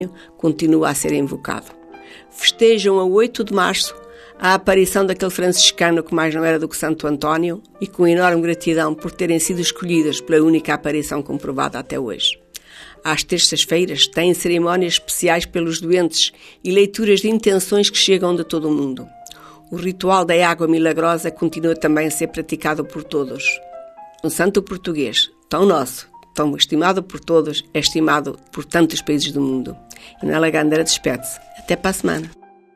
continua a ser invocado. Festejam a 8 de março a aparição daquele franciscano que mais não era do que Santo António e com enorme gratidão por terem sido escolhidas pela única aparição comprovada até hoje. Às terças-feiras têm cerimónias especiais pelos doentes e leituras de intenções que chegam de todo o mundo. O ritual da água milagrosa continua também a ser praticado por todos. Um santo português, tão nosso, tão estimado por todos, é estimado por tantos países do mundo. Inela Gandara despede-se. Até para a semana.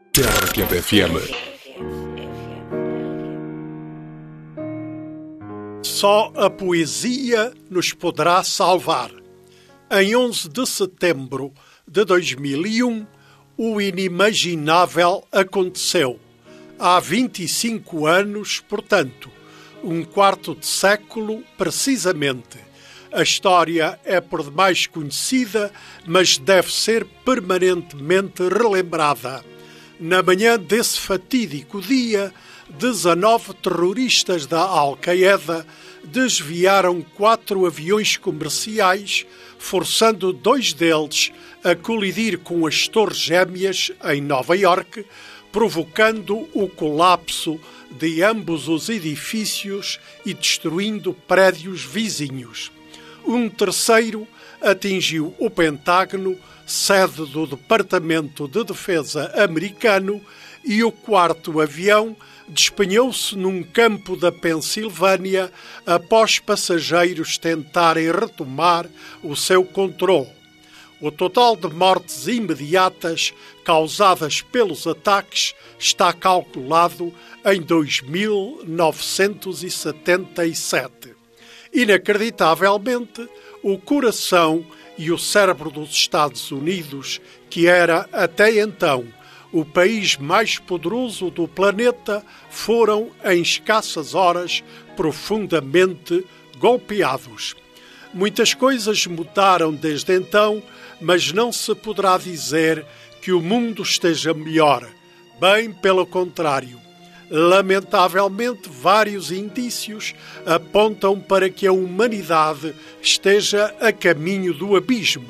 Só a poesia nos poderá salvar. Em 11 de setembro de 2001, o inimaginável aconteceu. Há 25 anos, portanto, um quarto de século precisamente. A história é por demais conhecida, mas deve ser permanentemente relembrada. Na manhã desse fatídico dia, 19 terroristas da Al-Qaeda desviaram 4 aviões comerciais, forçando 2 deles a colidir com as Torres Gêmeas em Nova Iorque, provocando o colapso de ambos os edifícios e destruindo prédios vizinhos. Um terceiro atingiu o Pentágono, sede do Departamento de Defesa americano, e o 4º avião despenhou-se num campo da Pensilvânia após passageiros tentarem retomar o seu controle. O total de mortes imediatas causadas pelos ataques está calculado em 2.977. Inacreditavelmente, o coração e o cérebro dos Estados Unidos, que era até então o país mais poderoso do planeta, foram em escassas horas profundamente golpeados. Muitas coisas mudaram desde então, mas não se poderá dizer que o mundo esteja melhor. Bem pelo contrário. Lamentavelmente, vários indícios apontam para que a humanidade esteja a caminho do abismo.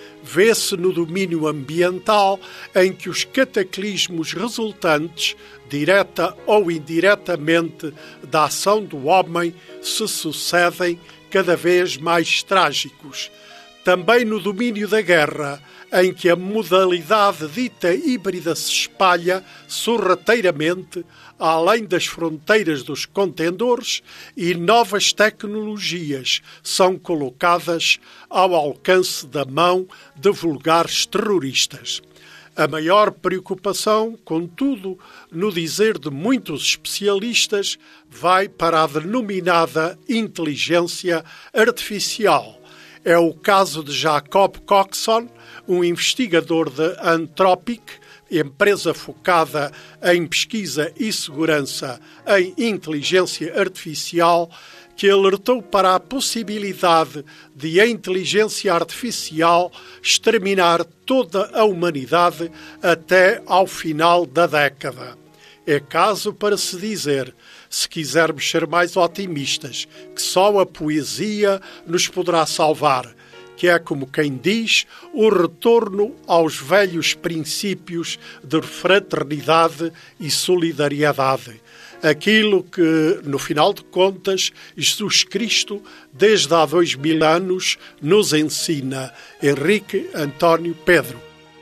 Vê-se no domínio ambiental, em que os cataclismos resultantes, direta ou indiretamente, da ação do homem, se sucedem cada vez mais trágicos. Também no domínio da guerra, em que a modalidade dita híbrida se espalha sorrateiramente além das fronteiras dos contendores e novas tecnologias são colocadas ao alcance da mão de vulgares terroristas. A maior preocupação, contudo, no dizer de muitos especialistas, vai para a denominada inteligência artificial. É o caso de Jacob Coxon, um investigador da Anthropic, empresa focada em pesquisa e segurança em inteligência artificial, que alertou para a possibilidade de a inteligência artificial exterminar toda a humanidade até ao final da década. É caso para se dizer, se quisermos ser mais otimistas, que só a poesia nos poderá salvar, que é, como quem diz, o retorno aos velhos princípios de fraternidade e solidariedade. Aquilo que, no final de contas, Jesus Cristo, desde há 2000 anos, nos ensina. Henrique António Pedro.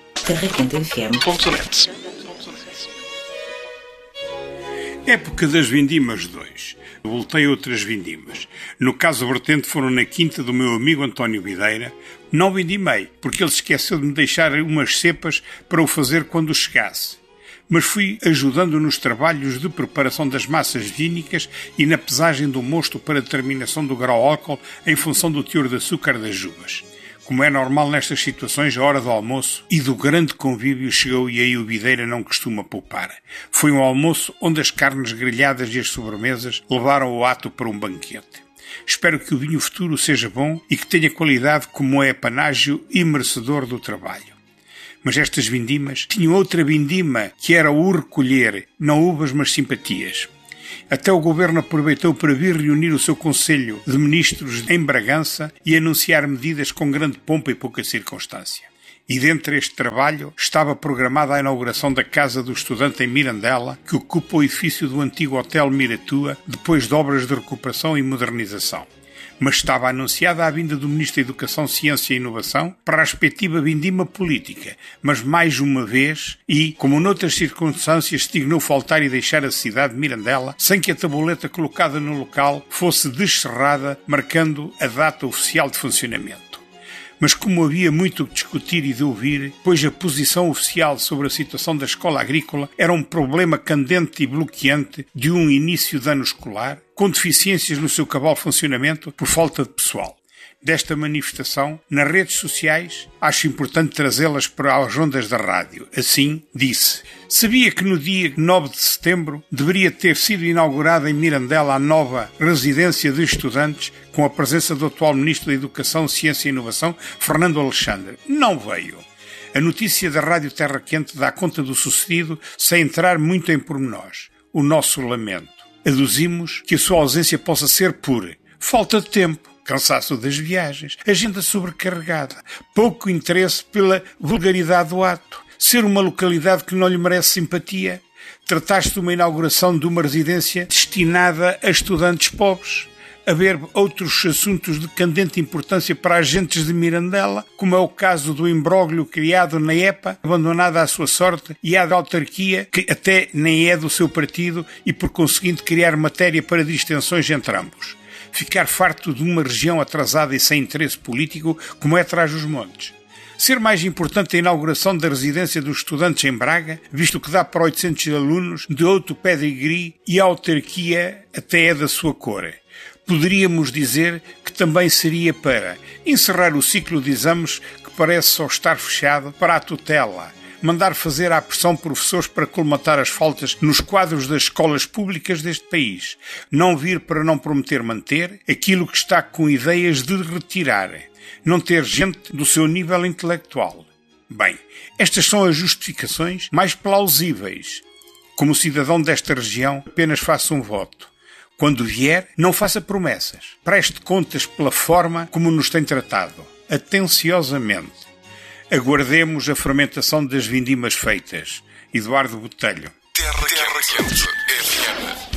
Época das vindimas 2. Voltei a outras vindimas. No caso vertente foram na quinta do meu amigo António Videira. Não vindimei, porque ele esqueceu de me deixar umas cepas para o fazer quando chegasse. Mas fui ajudando nos trabalhos de preparação das massas vínicas e na pesagem do mosto para a determinação do grau álcool em função do teor de açúcar das uvas. Como é normal nestas situações, a hora do almoço e do grande convívio chegou e aí o Videira não costuma poupar. Foi um almoço onde as carnes grelhadas e as sobremesas levaram o ato para um banquete. Espero que o vinho futuro seja bom e que tenha qualidade como é panágio e merecedor do trabalho. Mas estas vindimas tinham outra vindima, que era o recolher, não uvas, mas simpatias. Até o governo aproveitou para vir reunir o seu Conselho de Ministros em Bragança e anunciar medidas com grande pompa e pouca circunstância. E dentre este trabalho estava programada a inauguração da Casa do Estudante em Mirandela, que ocupa o edifício do antigo Hotel Miratua, depois de obras de recuperação e modernização. Mas estava anunciada a vinda do Ministro da Educação, Ciência e Inovação para a respectiva vindima política, mas mais uma vez, e, como noutras circunstâncias, se dignou faltar e deixar a cidade de Mirandela sem que a tabuleta colocada no local fosse descerrada, marcando a data oficial de funcionamento. Mas como havia muito que discutir e de ouvir, pois a posição oficial sobre a situação da escola agrícola era um problema candente e bloqueante de um início de ano escolar, com deficiências no seu cabal funcionamento por falta de pessoal. Desta manifestação, nas redes sociais, acho importante trazê-las para as ondas da rádio. Assim, disse: sabia que no dia 9 de setembro deveria ter sido inaugurada em Mirandela a nova residência de estudantes com a presença do atual Ministro da Educação, Ciência e Inovação, Fernando Alexandre. Não veio. A notícia da Rádio Terra Quente dá conta do sucedido sem entrar muito em pormenores. O nosso lamento. Aduzimos que a sua ausência possa ser por falta de tempo, cansaço das viagens, agenda sobrecarregada, pouco interesse pela vulgaridade do ato, ser uma localidade que não lhe merece simpatia, tratar-se de uma inauguração de uma residência destinada a estudantes pobres, haver outros assuntos de candente importância para agentes de Mirandela, como é o caso do imbróglio criado na EPA, abandonada à sua sorte, e a da autarquia, que até nem é do seu partido, e por conseguinte criar matéria para distensões entre ambos. Ficar farto de uma região atrasada e sem interesse político, como é Trás-os-Montes. Ser mais importante a inauguração da residência dos estudantes em Braga, visto que dá para 800 alunos de outro pedigree e a autarquia até é da sua cor. Poderíamos dizer que também seria para encerrar o ciclo de exames que parece só estar fechado para a tutela, mandar fazer à pressão professores para colmatar as faltas nos quadros das escolas públicas deste país, não vir para não prometer manter aquilo que está com ideias de retirar, não ter gente do seu nível intelectual. Bem, estas são as justificações mais plausíveis. Como cidadão desta região, apenas faço um voto. Quando vier, não faça promessas. Preste contas pela forma como nos tem tratado. Atenciosamente. Aguardemos a fermentação das vindimas feitas. Eduardo Botelho. Terra Quente FM.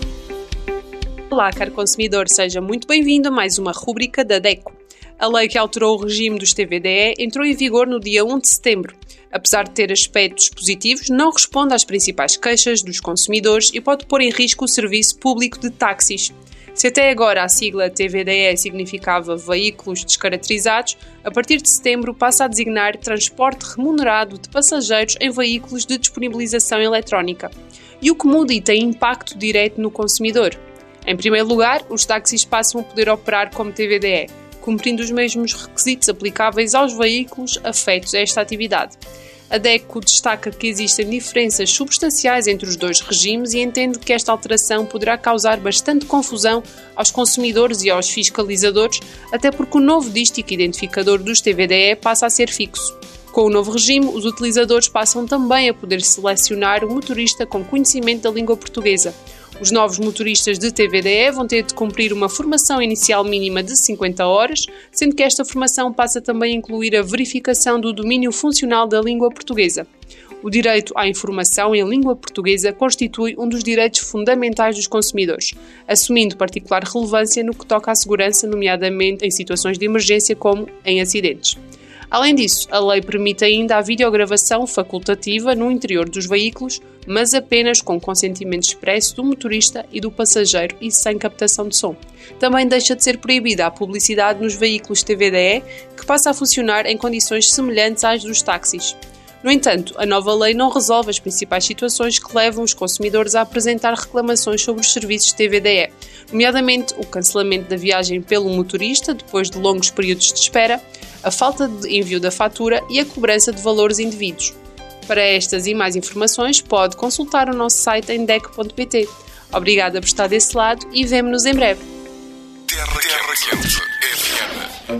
Olá, caro consumidor, seja muito bem-vindo a mais uma rúbrica da DECO. A lei que alterou o regime dos TVDE entrou em vigor no dia 1 de setembro. Apesar de ter aspectos positivos, não responde às principais queixas dos consumidores e pode pôr em risco o serviço público de táxis. Se até agora a sigla TVDE significava veículos descaracterizados, a partir de setembro passa a designar transporte remunerado de passageiros em veículos de disponibilização eletrónica. E o que muda e tem impacto direto no consumidor? Em primeiro lugar, os táxis passam a poder operar como TVDE, cumprindo os mesmos requisitos aplicáveis aos veículos afetos a esta atividade. A DECO destaca que existem diferenças substanciais entre os dois regimes e entende que esta alteração poderá causar bastante confusão aos consumidores e aos fiscalizadores, até porque o novo dístico identificador dos TVDE passa a ser fixo. Com o novo regime, os utilizadores passam também a poder selecionar um motorista com conhecimento da língua portuguesa. Os novos motoristas de TVDE vão ter de cumprir uma formação inicial mínima de 50 horas, sendo que esta formação passa também a incluir a verificação do domínio funcional da língua portuguesa. O direito à informação em língua portuguesa constitui um dos direitos fundamentais dos consumidores, assumindo particular relevância no que toca à segurança, nomeadamente em situações de emergência como em acidentes. Além disso, a lei permite ainda a videogravação facultativa no interior dos veículos, mas apenas com consentimento expresso do motorista e do passageiro e sem captação de som. Também deixa de ser proibida a publicidade nos veículos TVDE, que passa a funcionar em condições semelhantes às dos táxis. No entanto, a nova lei não resolve as principais situações que levam os consumidores a apresentar reclamações sobre os serviços TVDE, nomeadamente o cancelamento da viagem pelo motorista depois de longos períodos de espera, a falta de envio da fatura e a cobrança de valores indevidos. Para estas e mais informações, pode consultar o nosso site em DECO.pt. Obrigada por estar desse lado e vemo-nos em breve. Terra Quente FM.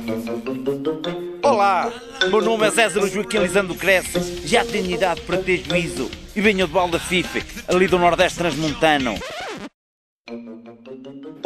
Olá, meu nome é César Joaquim Lisandro Cresce, já tenho idade para ter juízo e venho de Valdafife, ali do Nordeste Transmontano. Hoje em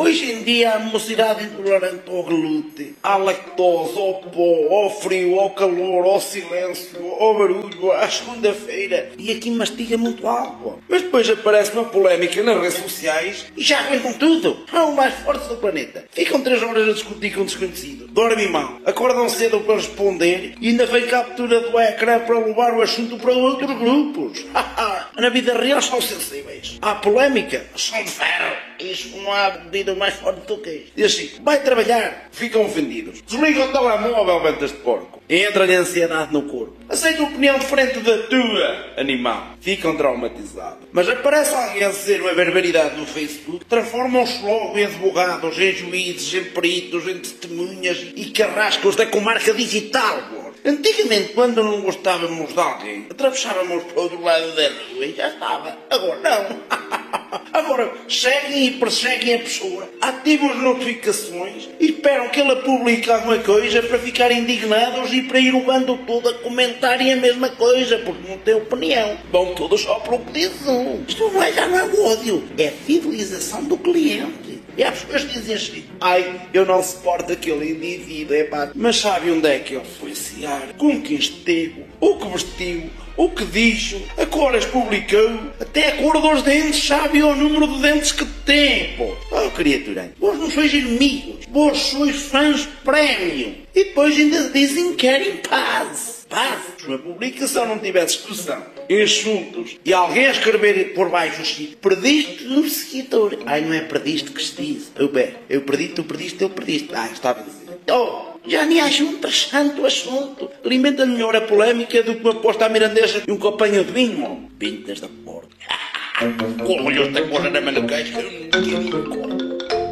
dia a mocidade intolerante ao glúten, à lactose, ao pó, ao frio, ao calor, ao silêncio, ao barulho, à segunda-feira. E aqui mastiga muito álcool. Mas depois aparece uma polémica nas redes sociais e já vem com tudo. É o mais forte do planeta. Ficam 3 horas a discutir com um desconhecido. Dormem mal, acordam cedo para responder e ainda vem captura do ecrã para levar o assunto para outros grupos. Na vida real são sensíveis. Há polémica, são de ferro. Isso não há bebida mais forte do que isso. Diz assim, vai trabalhar, ficam ofendidos. Desligam o telemóvel, ventas de porco. Entra-lhe a ansiedade no corpo. Aceita uma opinião diferente da tua, animal. Ficam traumatizados. Mas aparece alguém a dizer uma barbaridade no Facebook, transformam-se logo em advogados, em juízes, em peritos, em testemunhas e carrascos da comarca digital. Antigamente, quando não gostávamos de alguém, atravessávamos para o outro lado da rua e já estava. Agora não. Agora seguem e perseguem a pessoa, ativam as notificações e esperam que ela publique alguma coisa para ficar indignados e para ir o bando todo a comentarem a mesma coisa, porque não tem opinião. Vão todos só para o que diz um. Isto já não é ódio, é fidelização do cliente. E há pessoas que dizem assim, ai, eu não suporto aquele indivíduo, mas sabe onde é que ele foi cear? Com quem esteve? O que vestiu? O que disse? A cor as publicou? Até a cor dos dentes, sabe o número de dentes que tem, pô. Oh, criatura, vós não sois inimigos, vós sois fãs premium. E depois ainda dizem que querem paz. Paz. Se uma publicação não tivesse discussão, assuntos, e alguém a escrever por baixo assim, perdiste um seguidor. Ai, não é perdiste que se diz. Eu perdi, tu perdiste, eu perdiste. Estava a dizer. Oh, já nem acho interessante o assunto. Alimenta melhor a polémica do que uma aposta à mirandesa e um copanho de vinho. Pintas da porta. Como esta coisa na minha queixa, eu não tinha cor.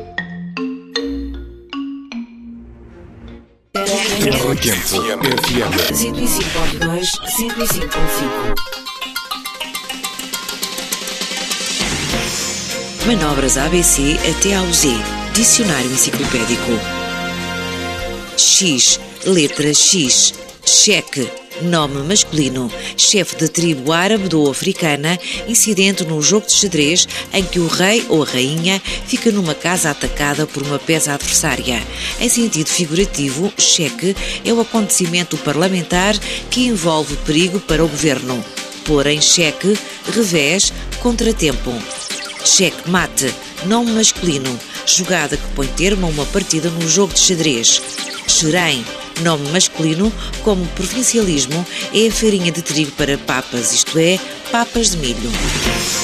Terra Quente FM 105.2, 105.5. Manobras ABC até ao Z. Dicionário enciclopédico. X. Letra X. Cheque. Nome masculino, chefe de tribo árabe ou africana, incidente num jogo de xadrez em que o rei ou a rainha fica numa casa atacada por uma peça adversária. Em sentido figurativo, cheque é o acontecimento parlamentar que envolve perigo para o governo. Pôr em xeque, revés, contratempo. Cheque-mate, nome masculino, jogada que põe termo a uma partida num jogo de xadrez. Xerém, nome masculino, como provincialismo, é a farinha de trigo para papas, isto é, papas de milho.